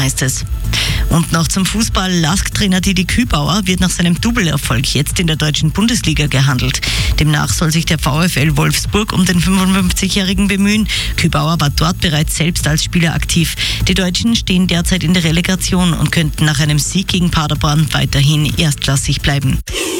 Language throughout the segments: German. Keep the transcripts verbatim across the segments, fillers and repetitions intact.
heißt es. Und noch zum Fußball. Lask-Trainer Didi Kübauer wird nach seinem Double-Erfolg jetzt in der deutschen Bundesliga gehandelt. Demnach soll sich der VfL Wolfsburg um den fünfundfünfzigjährigen bemühen. Kübauer war dort bereits selbst als Spieler aktiv. Die Deutschen stehen derzeit in der Relegation und könnten nach einem Sieg gegen Paderborn weiterhin erstklassig bleiben.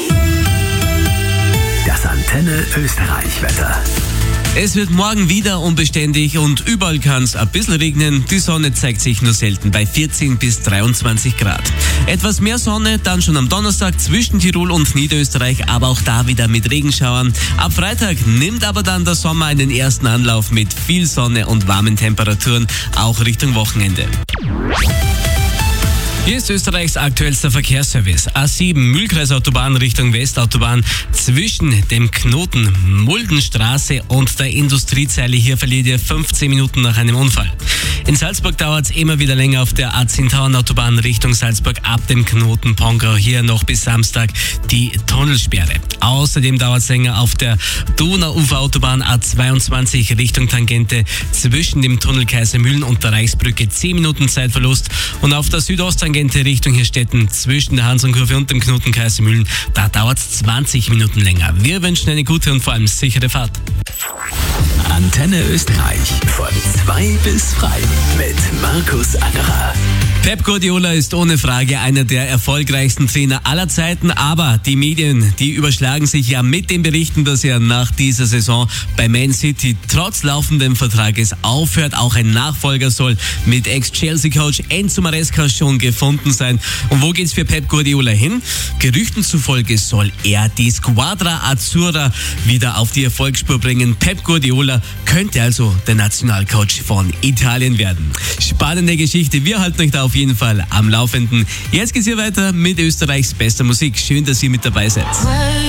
Das Antenne Österreich-Wetter. Es wird morgen wieder unbeständig und überall kann es ein bisschen regnen. Die Sonne zeigt sich nur selten bei vierzehn bis dreiundzwanzig Grad. Etwas mehr Sonne dann schon am Donnerstag zwischen Tirol und Niederösterreich, aber auch da wieder mit Regenschauern. Ab Freitag nimmt aber dann der Sommer einen ersten Anlauf mit viel Sonne und warmen Temperaturen, auch Richtung Wochenende. Hier ist Österreichs aktuellster Verkehrsservice. A sieben Mühlkreisautobahn Richtung Westautobahn zwischen dem Knoten Muldenstraße und der Industriezeile. Hier verliert ihr fünfzehn Minuten nach einem Unfall. In Salzburg dauert es immer wieder länger auf der A zehn Tauernautobahn Richtung Salzburg ab dem Knoten Pongau. Hier noch bis Samstag die Tunnelsperre. Außerdem dauert es länger auf der Donauuferautobahn A zweiundzwanzig Richtung Tangente zwischen dem Tunnel Kaisermühlen und der Reichsbrücke zehn Minuten Zeitverlust. Und auf der Südosttangente Richtung Hirstetten zwischen der Hansonkurve und dem Knoten Kaisermühlen, da dauert es zwanzig Minuten länger. Wir wünschen eine gute und vor allem sichere Fahrt. Antenne Österreich von zwei bis drei mit Markus Angerer. Pep Guardiola ist ohne Frage einer der erfolgreichsten Trainer aller Zeiten, aber die Medien, die überschlagen sich ja mit den Berichten, dass er nach dieser Saison bei Man City trotz laufendem Vertrages aufhört. Auch ein Nachfolger soll mit Ex-Chelsea-Coach Enzo Maresca schon gefunden sein. Und wo geht's für Pep Guardiola hin? Gerüchten zufolge soll er die Squadra Azzurra wieder auf die Erfolgsspur bringen. Pep Guardiola könnte also der Nationalcoach von Italien werden. Spannende Geschichte, wir halten euch da auf jeden Fall am Laufenden. Jetzt geht's hier weiter mit Österreichs bester Musik. Schön, dass ihr mit dabei seid.